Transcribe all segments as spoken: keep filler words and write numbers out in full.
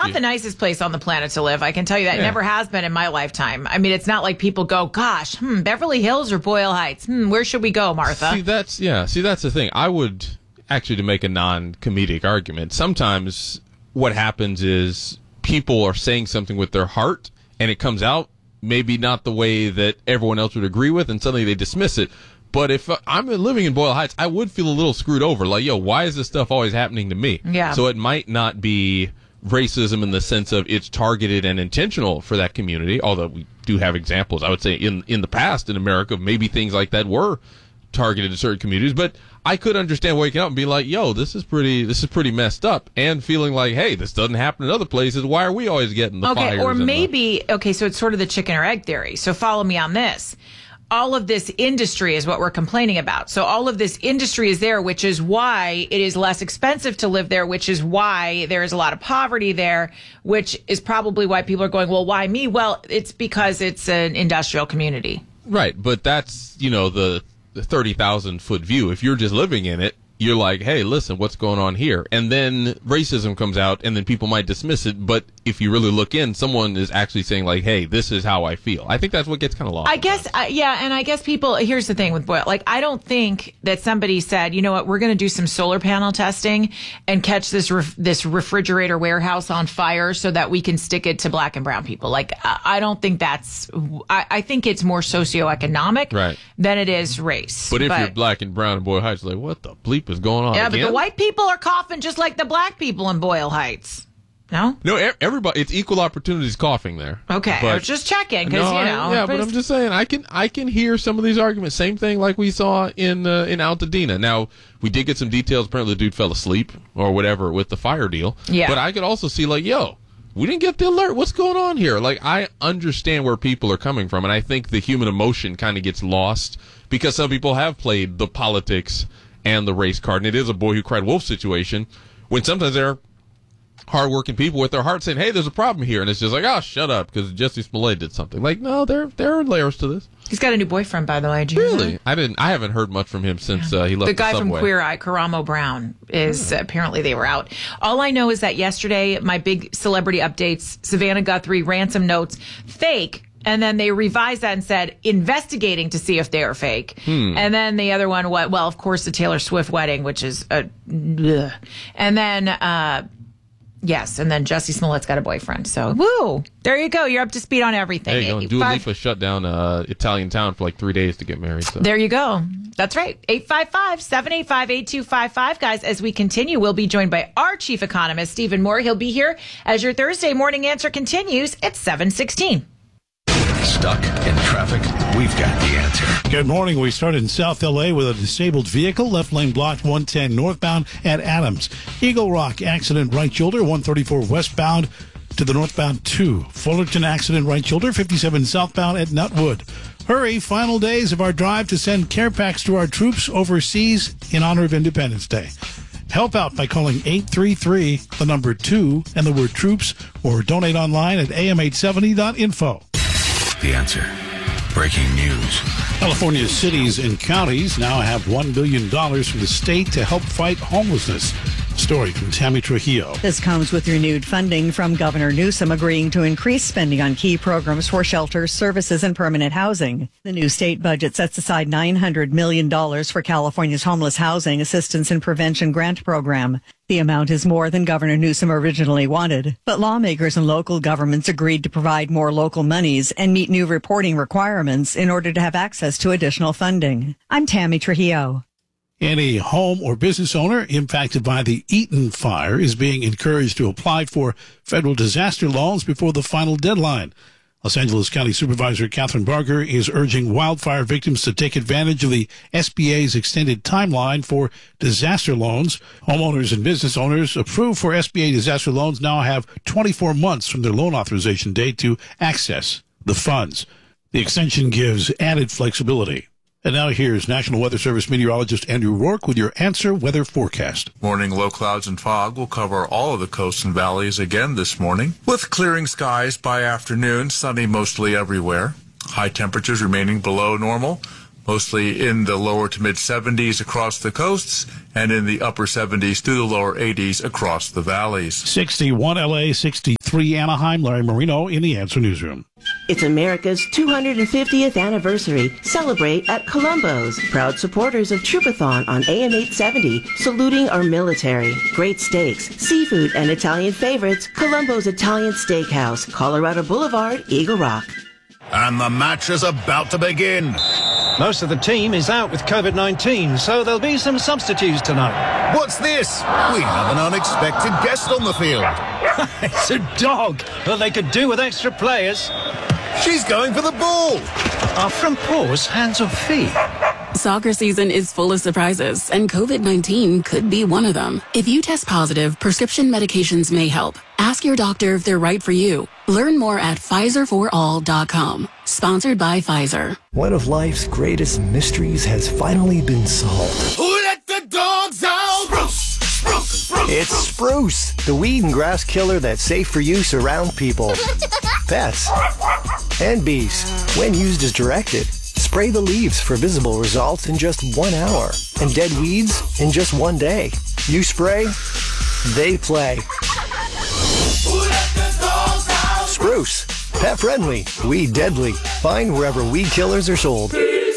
not the nicest place on the planet to live. I can tell you that. Yeah. It never has been in my lifetime. I mean, it's not like people go, gosh, hmm, Beverly Hills or Boyle Heights? Hmm, where should we go, Martha? See, that's, yeah, see, that's the thing. I would, actually, to make a non-comedic argument, sometimes what happens is people are saying something with their heart, and it comes out maybe not the way that everyone else would agree with, and suddenly they dismiss it. But if I'm living in Boyle Heights, I would feel a little screwed over. Like, yo, why is this stuff always happening to me? Yeah. So it might not be racism in the sense of it's targeted and intentional for that community, although we do have examples, I would say, in, in the past in America, maybe things like that were targeted to certain communities. But I could understand waking up and be like, yo, this is pretty this is pretty messed up, and feeling like, hey, this doesn't happen in other places. Why are we always getting the okay, fires? Or maybe, the- okay, so it's sort of the chicken or egg theory. So follow me on this. All of this industry is what we're complaining about. So all of this industry is there, which is why it is less expensive to live there, which is why there is a lot of poverty there, which is probably why people are going, well, why me? Well, it's because it's an industrial community. Right, but that's, you know, the, the thirty thousand foot view. If you're just living in it, you're like, hey, listen, what's going on here? And then racism comes out, and then people might dismiss it. But if you really look in, someone is actually saying, like, hey, this is how I feel. I think that's what gets kind of lost. I guess, uh, yeah, and I guess people, here's the thing with Boyle. Like, I don't think that somebody said, you know what, we're going to do some solar panel testing and catch this ref- this refrigerator warehouse on fire so that we can stick it to black and brown people. Like, I, I don't think that's, I, I think it's more socioeconomic right. than it is race. But if but, you're black and brown in Boyle Heights, like, what the bleep is going on? Yeah, again? But the white people are coughing just like the black people in Boyle Heights. No? No, everybody, it's equal opportunities coughing there. Okay, but, I was just checking, because, no, you know. I, yeah, but I'm just saying, I can I can hear some of these arguments. Same thing like we saw in uh, in Altadena. Now, we did get some details. Apparently, the dude fell asleep or whatever with the fire deal. Yeah. But I could also see, like, yo, we didn't get the alert. What's going on here? Like, I understand where people are coming from, and I think the human emotion kind of gets lost because some people have played the politics and the race card, and it is a boy who cried wolf situation when sometimes they're hardworking people with their heart saying, hey, there's a problem here. And it's just like, oh, shut up, because Jesse Smollett did something. Like, no, there there are layers to this. He's got a new boyfriend, by the way. Did you really? know? I didn't. I haven't heard much from him since uh, he left the guy the from subway. Queer Eye, Karamo Brown, is uh, apparently they were out. All I know is that yesterday, my big celebrity updates, Savannah Guthrie, ransom notes, fake. And then they revised that and said, investigating to see if they are fake. Hmm. And then the other one, what? Well, of course, the Taylor Swift wedding, which is a, ugh. And then, uh, yes, and then Jussie Smollett's got a boyfriend. So, woo! There you go. You're up to speed on everything. There you go. Dua Lipa shut down uh, Italian town for like three days to get married. So. There you go. That's right. eight five five, seven eight five, eight two five five. Guys, as we continue, we'll be joined by our chief economist, Stephen Moore. He'll be here as your Thursday morning answer continues at seven sixteen. Stuck in traffic? We've got the answer. Good morning. We started in South L A with a disabled vehicle, left lane blocked one ten northbound at Adams. Eagle Rock accident, right shoulder, one thirty-four westbound to the northbound two. Fullerton accident, right shoulder, fifty-seven southbound at Nutwood. Hurry, final days of our drive to send care packs to our troops overseas in honor of Independence Day. Help out by calling eight three three, the number two, and the word troops, or donate online at a m eight seventy dot info. The answer. Breaking news. California's cities and counties now have one billion dollars from the state to help fight homelessness. Story from Tammy Trujillo. This comes with renewed funding from Governor Newsom agreeing to increase spending on key programs for shelters, services, and permanent housing. The new state budget sets aside nine hundred million dollars for California's Homeless Housing Assistance and Prevention Grant Program. The amount is more than Governor Newsom originally wanted, but lawmakers and local governments agreed to provide more local monies and meet new reporting requirements in order to have access to additional funding. I'm Tammy Trujillo. Any home or business owner impacted by the Eaton fire is being encouraged to apply for federal disaster loans before the final deadline. Los Angeles County Supervisor Catherine Barger is urging wildfire victims to take advantage of the S B A's extended timeline for disaster loans. Homeowners and business owners approved for S B A disaster loans now have twenty-four months from their loan authorization date to access the funds. The extension gives added flexibility. And now here's National Weather Service meteorologist Andrew Rourke with your Answer Weather Forecast. Morning low clouds and fog will cover all of the coasts and valleys again this morning, with clearing skies by afternoon, sunny mostly everywhere. High temperatures remaining below normal. mostly in the lower to mid seventies across the coasts and in the upper seventies to the lower eighties across the valleys. sixty-one L A, sixty-three Anaheim. Larry Marino in the Answer Newsroom. It's America's two hundred fiftieth anniversary. Celebrate at Columbo's. Proud supporters of Troopathon on A M eight seventy, saluting our military. Great steaks, seafood, and Italian favorites. Columbo's Italian Steakhouse, Colorado Boulevard, Eagle Rock. And the match is about to begin. Most of the team is out with COVID nineteen, so there'll be some substitutes tonight. What's this? We have an unexpected guest on the field. It's a dog, but they could do with extra players. She's going for the ball. Are front paws hands or feet? Soccer season is full of surprises, and COVID nineteen could be one of them. If you test positive, prescription medications may help. Ask your doctor if they're right for you. Learn more at Pfizer for all dot com. Sponsored by Pfizer. One of life's greatest mysteries has finally been solved. Who let the dogs out? Spruce! Spruce! Spruce! It's Spruce, the weed and grass killer that's safe for use around people, pets, and bees. When used as directed, spray the leaves for visible results in just one hour, and dead weeds in just one day. You spray, they play. Spruce, pet friendly, weed deadly. Find wherever weed killers are sold.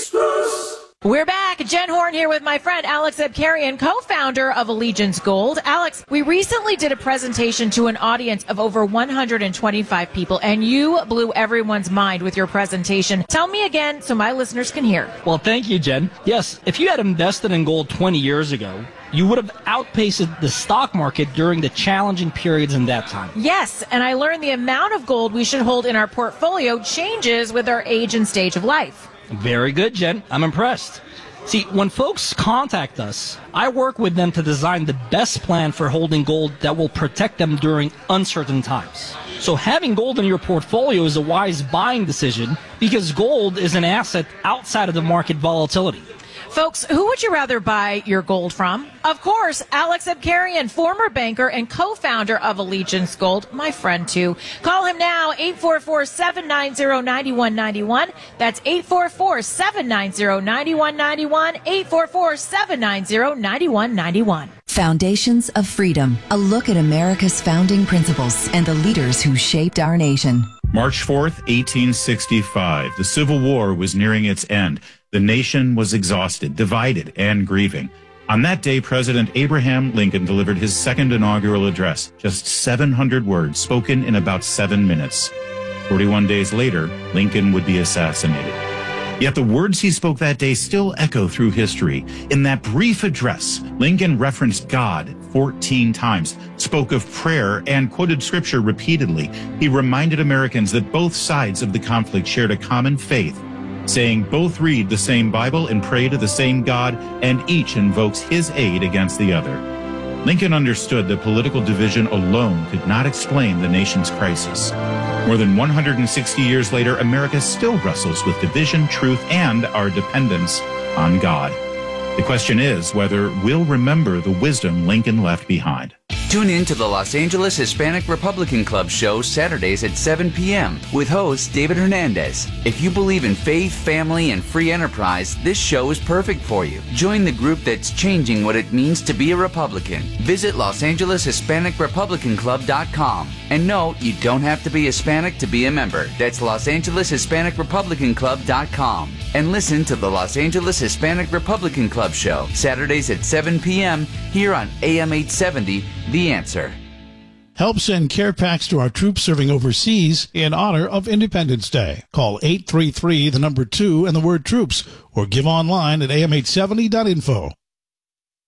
We're back. Jen Horn here with my friend Alex Abkarian, co-founder of Allegiance Gold. Alex, we recently did a presentation to an audience of over one hundred twenty-five people, and you blew everyone's mind with your presentation. Tell me again so my listeners can hear. Well, thank you, Jen. Yes, if you had invested in gold twenty years ago, you would have outpaced the stock market during the challenging periods in that time. Yes, and I learned the amount of gold we should hold in our portfolio changes with our age and stage of life. Very good, Jen. I'm impressed. See, when folks contact us, I work with them to design the best plan for holding gold that will protect them during uncertain times. So having gold in your portfolio is a wise buying decision because gold is an asset outside of the market volatility. Folks, who would you rather buy your gold from? Of course, Alex Abkarian, former banker and co-founder of Allegiance Gold, my friend too. Call him now, eight four four, seven nine zero, nine one nine one. That's eight four four, seven nine zero, nine one nine one, eight four four, seven nine zero, nine one nine one. Foundations of Freedom, a look at America's founding principles and the leaders who shaped our nation. March fourth, eighteen sixty-five. The Civil War was nearing its end. The nation was exhausted, divided, and grieving. On that day, President Abraham Lincoln delivered his second inaugural address, just seven hundred words spoken in about seven minutes. forty-one days later, Lincoln would be assassinated. Yet the words he spoke that day still echo through history. In that brief address, Lincoln referenced God fourteen times, spoke of prayer, and quoted scripture repeatedly. He reminded Americans that both sides of the conflict shared a common faith, saying both read the same Bible and pray to the same God, and each invokes his aid against the other. Lincoln understood that political division alone could not explain the nation's crisis. More than one hundred sixty years later, America still wrestles with division, truth, and our dependence on God. The question is whether we'll remember the wisdom Lincoln left behind. Tune in to the Los Angeles Hispanic Republican Club show Saturdays at seven p.m. with host David Hernandez. If you believe in faith, family, and free enterprise, this show is perfect for you. Join the group that's changing what it means to be a Republican. Visit Los Angeles Hispanic Republican Club dot com. And no, you don't have to be Hispanic to be a member. That's Los Angeles Hispanic Republican Club dot com. And listen to the Los Angeles Hispanic Republican Club show Saturdays at seven p.m. here on A M eight seventy, The Answer. Help send care packs to our troops serving overseas in honor of Independence Day. Call eight three three, the number two, and the word troops, or give online at A M eight seventy dot info.